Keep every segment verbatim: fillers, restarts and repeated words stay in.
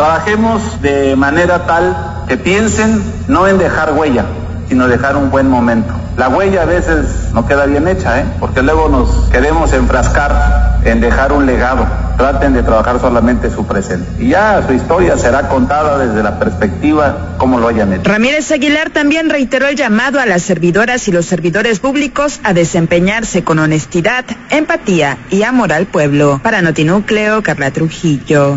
Trabajemos de manera tal que piensen no en dejar huella, sino dejar un buen momento. La huella a veces no queda bien hecha, ¿eh? Porque luego nos queremos enfrascar en dejar un legado. Traten de trabajar solamente su presente. Y ya su historia será contada desde la perspectiva como lo hayan hecho. Ramírez Aguilar también reiteró el llamado a las servidoras y los servidores públicos a desempeñarse con honestidad, empatía y amor al pueblo. Para Notinúcleo, Carla Trujillo.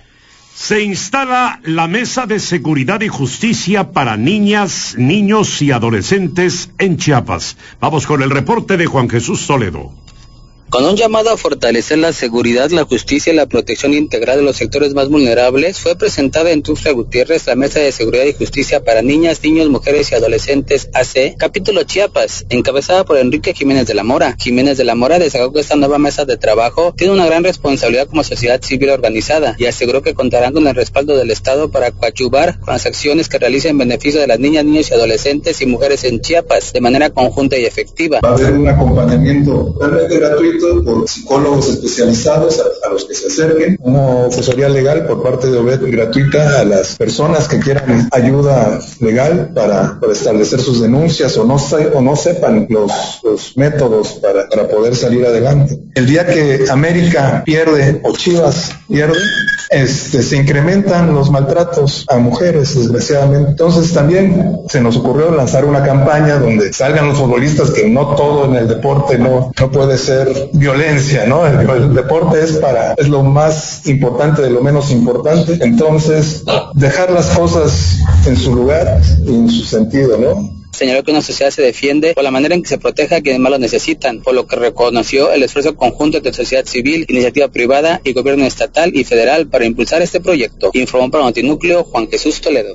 Se instala la Mesa de Seguridad y Justicia para niñas, niños y adolescentes en Chiapas. Vamos con el reporte de Juan Jesús Toledo. Con un llamado a fortalecer la seguridad, la justicia y la protección integral de los sectores más vulnerables, fue presentada en Tuxtla Gutiérrez la Mesa de Seguridad y Justicia para Niñas, Niños, Mujeres y Adolescentes A C, capítulo Chiapas, encabezada por Enrique Jiménez de la Mora. Jiménez de la Mora destacó que esta nueva mesa de trabajo tiene una gran responsabilidad como sociedad civil organizada y aseguró que contarán con el respaldo del Estado para coadyuvar con las acciones que realicen en beneficio de las niñas, niños y adolescentes y mujeres en Chiapas de manera conjunta y efectiva. Va a haber un acompañamiento realmente gratuito por psicólogos especializados a, a los que se acerquen, una asesoría legal por parte de Obed gratuita a las personas que quieran ayuda legal para, para establecer sus denuncias o no, se, o no sepan los, los métodos para, para poder salir adelante. El día que América pierde o Chivas pierde, este, se incrementan los maltratos a mujeres, desgraciadamente. Entonces también se nos ocurrió lanzar una campaña donde salgan los futbolistas, que no todo en el deporte no, no puede ser violencia, ¿no? El, el deporte es para, es lo más importante de lo menos importante. Entonces, dejar las cosas en su lugar y en su sentido, ¿no? Señaló que una sociedad se defiende por la manera en que se protege a quienes más lo necesitan, por lo que reconoció el esfuerzo conjunto de sociedad civil, iniciativa privada y gobierno estatal y federal para impulsar este proyecto. Informó para Notinúcleo Juan Jesús Toledo.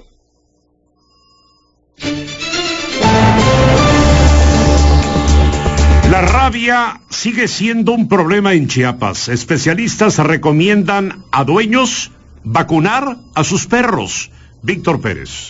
La rabia sigue siendo un problema en Chiapas. Especialistas recomiendan a dueños vacunar a sus perros. Víctor Pérez.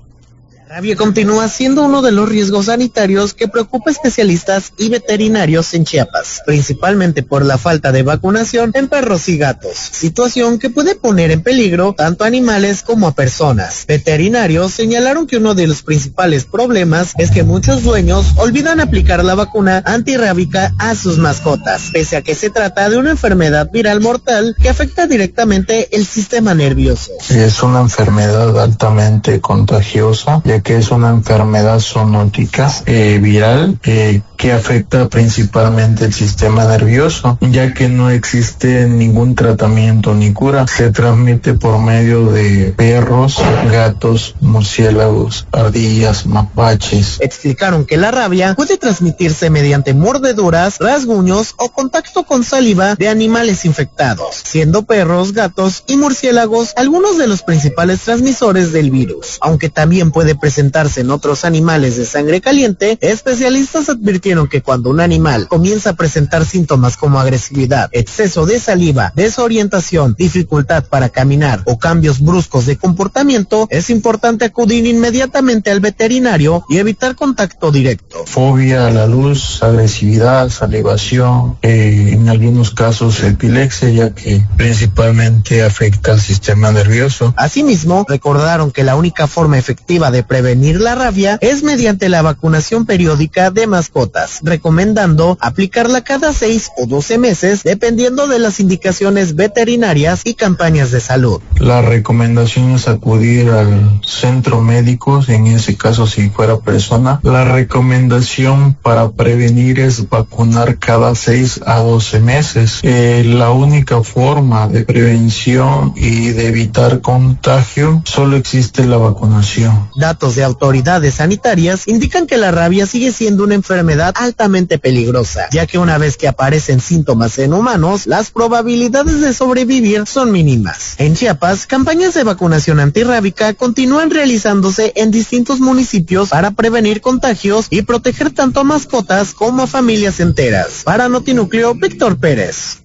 La rabia continúa siendo uno de los riesgos sanitarios que preocupa a especialistas y veterinarios en Chiapas, principalmente por la falta de vacunación en perros y gatos, situación que puede poner en peligro tanto a animales como a personas. Veterinarios señalaron que uno de los principales problemas es que muchos dueños olvidan aplicar la vacuna antirrábica a sus mascotas, pese a que se trata de una enfermedad viral mortal que afecta directamente el sistema nervioso. Es una enfermedad altamente contagiosa, ya que es una enfermedad zoonótica eh, viral eh, que afecta principalmente el sistema nervioso, ya que no existe ningún tratamiento ni cura. Se transmite por medio de perros, gatos, murciélagos, ardillas, mapaches. Explicaron que la rabia puede transmitirse mediante mordeduras, rasguños o contacto con saliva de animales infectados, siendo perros, gatos y murciélagos algunos de los principales transmisores del virus. Aunque también puede presentarse en otros animales de sangre caliente, especialistas advirtieron que cuando un animal comienza a presentar síntomas como agresividad, exceso de saliva, desorientación, dificultad para caminar o cambios bruscos de comportamiento, es importante acudir inmediatamente al veterinario y evitar contacto directo. Fobia a la luz, agresividad, salivación, eh, en algunos casos epilepsia, ya que principalmente afecta al sistema nervioso. Asimismo, recordaron que la única forma efectiva de prevenir la rabia es mediante la vacunación periódica de mascotas, recomendando aplicarla cada seis o doce meses dependiendo de las indicaciones veterinarias y campañas de salud. La recomendación es acudir al centro médico, en ese caso si fuera persona. La recomendación para prevenir es vacunar cada seis a doce meses. Eh, la única forma de prevención y de evitar contagio, solo existe la vacunación. Datos de autoridades sanitarias indican que la rabia sigue siendo una enfermedad altamente peligrosa, ya que una vez que aparecen síntomas en humanos, las probabilidades de sobrevivir son mínimas. En Chiapas, campañas de vacunación antirrábica continúan realizándose en distintos municipios para prevenir contagios y proteger tanto a mascotas como a familias enteras. Para Notinúcleo, Víctor Pérez.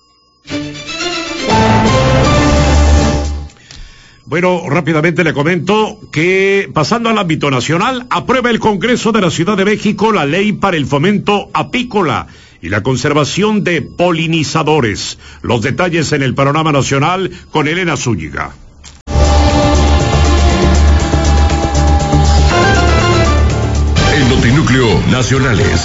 Bueno, rápidamente le comento que, pasando al ámbito nacional, aprueba el Congreso de la Ciudad de México la ley para el fomento apícola y la conservación de polinizadores. Los detalles en el panorama nacional con Elena Zúñiga. Núcleo Nacionales.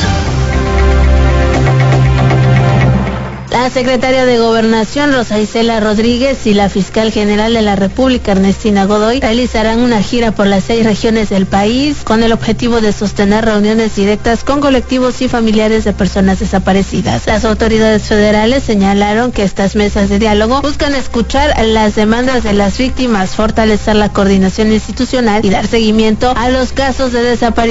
La secretaria de Gobernación, Rosa Isela Rodríguez, y la fiscal general de la República, Ernestina Godoy, realizarán una gira por las seis regiones del país con el objetivo de sostener reuniones directas con colectivos y familiares de personas desaparecidas. Las autoridades federales señalaron que estas mesas de diálogo buscan escuchar las demandas de las víctimas, fortalecer la coordinación institucional y dar seguimiento a los casos de desaparición